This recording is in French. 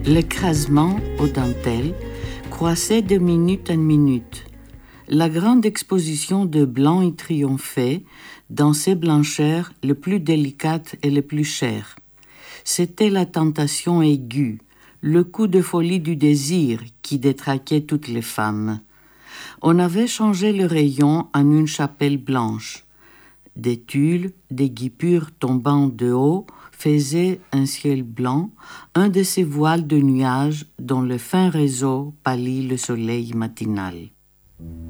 L'écrasement aux dentelles croissait de minute en minute. La grande exposition de blanc y triomphait dans ses blancheurs les plus délicates et les plus chères. C'était la tentation aiguë, le coup de folie du désir qui détraquait toutes les femmes. On avait changé le rayon en une chapelle blanche. Des tulles, des guipures tombant de haut faisaient un ciel blanc, un de ces voiles de nuages dont le fin réseau pâlit le soleil matinal.